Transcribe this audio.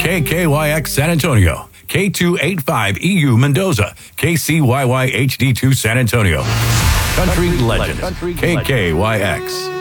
KKYX San Antonio, K285EU Mendoza, KCYY HD2 San Antonio. Country Legend, KKYX.